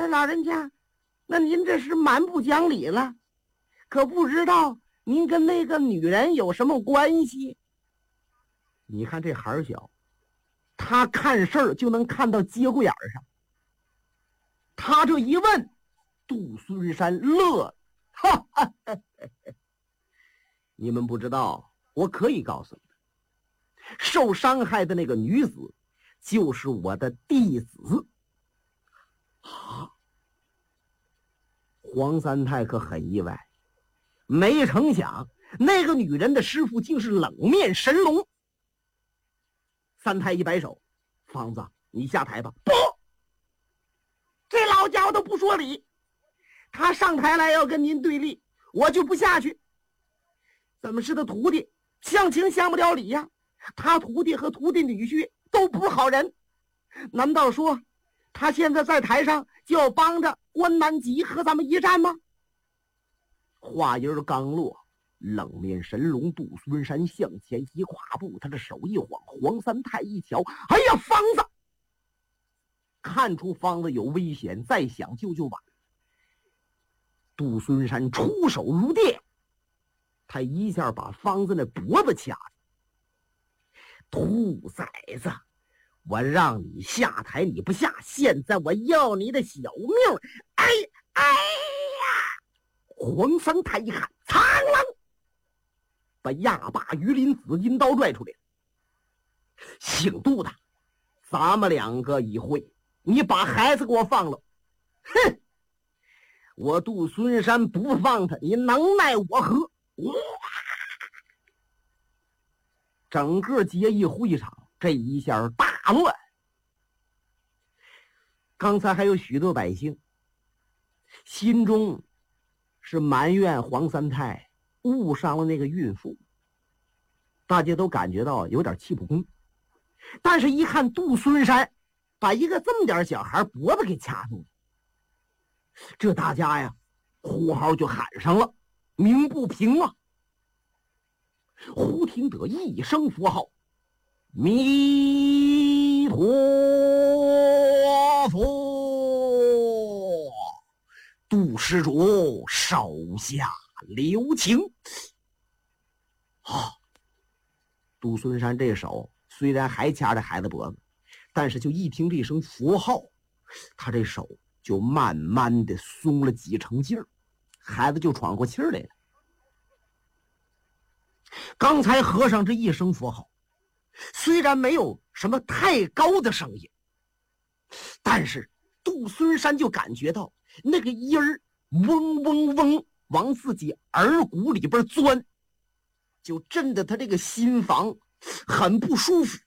老人家，那您这是蛮不讲理了，可不知道您跟那个女人有什么关系？ 你看这孩儿小，他看事儿就能看到节骨眼儿上。他这一问，杜孙山乐了，哈哈哈哈！你们不知道，我可以告诉你们，受伤害的那个女子就是我的弟子。啊！黄三太可很意外，没成想那个女人的师傅竟是冷面神龙。三太一摆手，方子，你下台吧。 不，这老家伙都不说理，他上台来要跟您对立，我就不下去。怎么是他徒弟，相情相不了理呀？他徒弟和徒弟女婿都不是好人，难道说他现在在台上就要帮着关南吉和咱们一战吗？ 话音刚落，冷面神龙杜孙山向前一跨步，他的手一晃，黄三太一瞧，哎呀，方子！看出方子有危险，再想救就晚。杜孙山出手如电，他一下把方子那脖子掐住。兔崽子，我让你下台你不下，现在我要你的小命！哎呀！黄三太一喊，苍狼，把亚霸鱼鳞紫金刀拽出来。姓杜的，咱们两个一会，你把孩子给我放了。哼！我杜孙山不放他，你能奈我何？哇！整个结义会场这一下大乱。刚才还有许多百姓心中是埋怨黄三太误伤了那个孕妇，大家都感觉到有点气不公。但是一看杜孙山把一个这么点小孩脖子给掐住了，这大家呀呼号就喊上了，鸣不平啊！忽听得一声佛号，弥陀佛，杜施主手下留情。杜孙山这手虽然还掐着孩子脖子，但是就一听这声佛号，他这手就慢慢的松了几成劲儿，孩子就喘过气儿来了。刚才和尚这一声佛号，虽然没有什么太高的声音，但是杜孙山就感觉到那个音儿嗡嗡嗡往自己耳骨里边钻，就震得他这个心房很不舒服。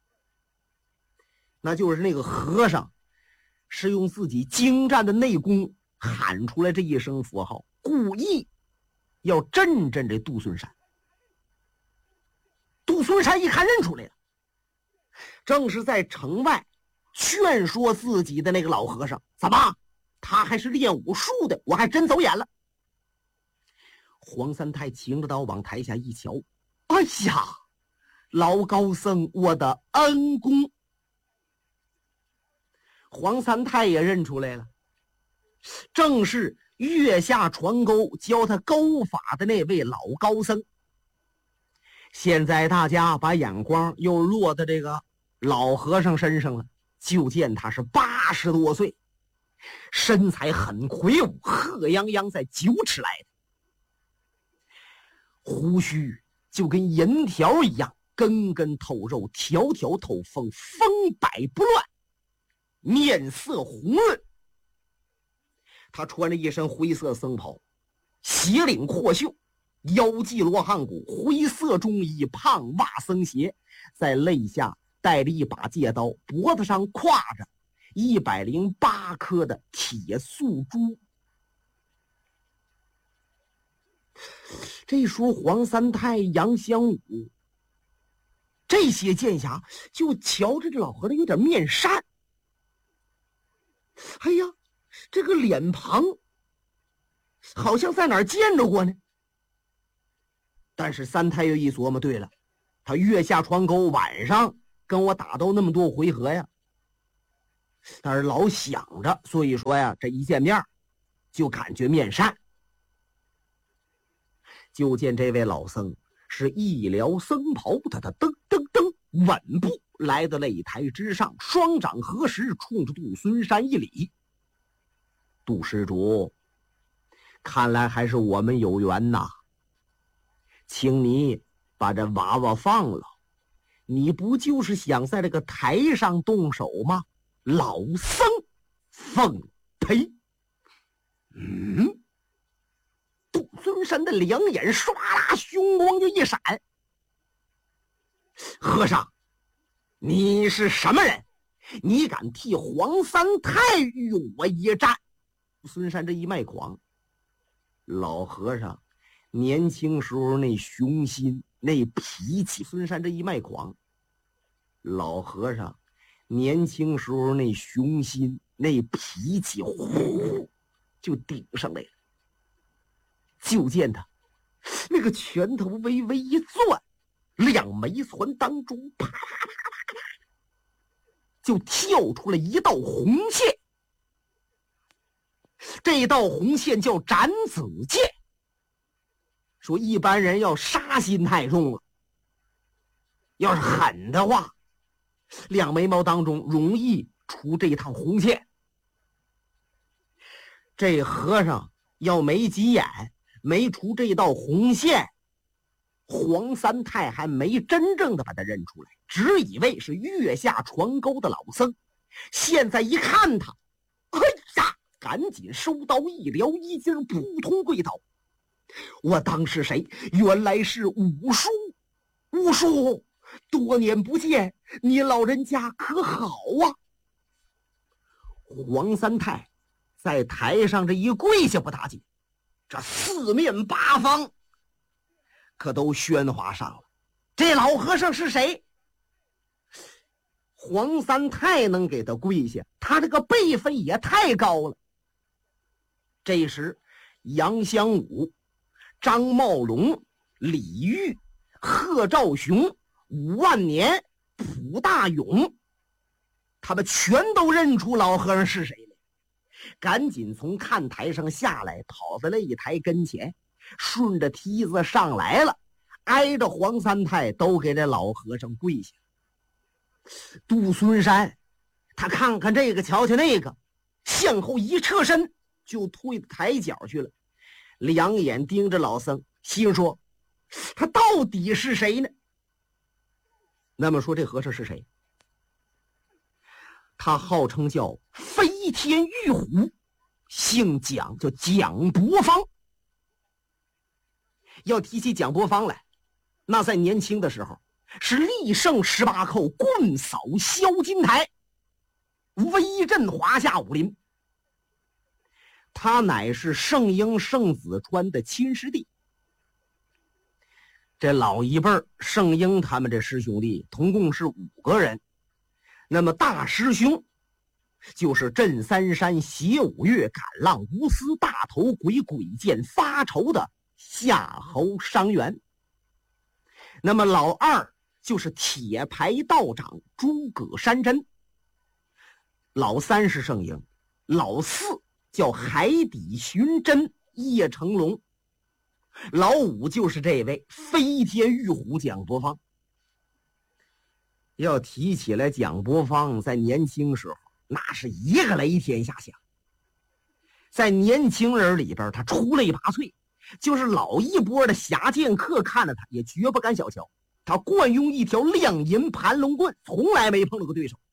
那就是那个和尚是用自己精湛的内功喊出来这一声佛号，故意要震震这杜孙山。杜孙山一看认出来了，正是在城外劝说自己的那个老和尚。怎么，他还是练武术的？我还真走眼了。黄三太擎着刀往台下一瞧，哎呀，老高僧，我的恩公！黄三太也认出来了，正是月下传钩教他钩法的那位老高僧。现在大家把眼光又落到这个老和尚身上了，就见他是80多岁，身材很魁梧，贺泱泱在9尺来的，胡须就跟银条一样，根根透肉，条条透风，风摆不乱，面色红润。他穿着一身灰色僧袍，斜领阔袖，腰系罗汉骨，灰色中衣，胖袜僧鞋，在肋下带着一把戒刀，脖子上挎着108颗的铁素珠。这时候黄三太、杨香武这些剑侠就瞧着这老和尚有点面善。哎呀，这个脸庞好像在哪儿见着过呢。但是三太又一琢磨，对了，他月下传钩晚上跟我打斗那么多回合呀， 但是老想着，所以说呀，这一见面就感觉面善。就见这位老僧是一撩僧袍，他噔噔噔稳步来到擂台之上，双掌合十，冲着杜孙山一礼：“杜施主，看来还是我们有缘呐，请你把这娃娃放了。你不就是想在这个台上动手吗？老僧奉陪。”杜孙山的两眼唰啦凶光就一闪：“和尚，你是什么人？你敢替黄三太与我一战？”杜孙山这一脉狂，老和尚年轻时候那雄心那脾气，孙山这一脉狂，老和尚年轻时候那雄心那脾气，呼就顶上来了。就见他那个拳头微微一攥，两枚攒当中啪啪啪啪啪就跳出了一道红线。这道红线叫斩子剑，说一般人要杀心太重了，要是狠的话，两眉毛当中容易出这一趟红线。这和尚要没急眼，没出这道红线，黄三太还没真正的把他认出来，只以为是月下船沟的老僧。现在一看他，哎呀，赶紧收刀一撩衣襟，扑通跪倒：“我当是谁？原来是武叔。武叔，多年不见，你老人家可好啊？”黄三太在台上这一跪下不打紧，这四面八方可都喧哗上了。这老和尚是谁？黄三太能给他跪下，他这个辈分也太高了。这时杨香武、张茂龙、李煜、贺兆雄、武万年、蒲大勇，他们全都认出老和尚是谁了，赶紧从看台上下来，跑在擂台跟前，顺着梯子上来了，挨着黄三太都给这老和尚跪下。杜孙山他看看这个瞧瞧那个，向后一侧身就退到台角去了，两眼盯着老僧，心说他到底是谁呢？那么说这和尚是谁？他号称叫飞天玉虎，姓蒋，叫蒋伯方。要提起蒋伯方来，那在年轻的时候是力胜18寇，棍扫萧金台，威震华夏武林。他乃是圣婴圣子川的亲师弟。这老一辈圣婴他们这师兄弟同共是5个人，那么大师兄就是镇三山邪五岳赶浪无私大头鬼鬼剑发愁的夏侯伤员，那么老二就是铁牌道长诸葛山珍，老三是圣婴，老四叫海底寻真叶成龙，老五就是这位飞天玉虎蒋伯方。要提起来蒋伯方在年轻时候那是一个雷天下响，在年轻人里边他出类拔萃，就是老一波的侠剑客看着他也绝不敢小瞧，他惯用一条亮银盘龙棍，从来没碰到过对手。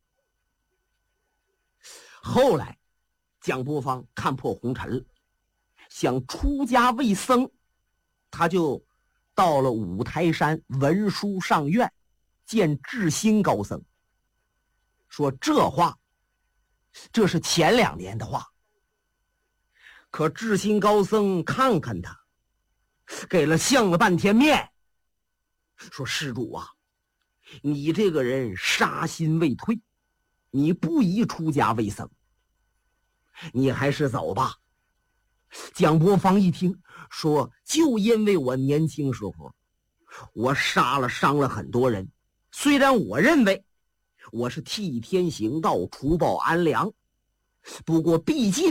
后来蒋伯方看破红尘了，想出家为僧，他就到了五台山文殊上院见智心高僧，说这话这是前2年的话。可智心高僧看看他，给了相了半天面，说施主啊，你这个人杀心未退，你不宜出家为僧，你还是走吧。蒋伯方一听说，就因为我年轻时候我杀了伤了很多人，虽然我认为我是替天行道，除暴安良。不过毕竟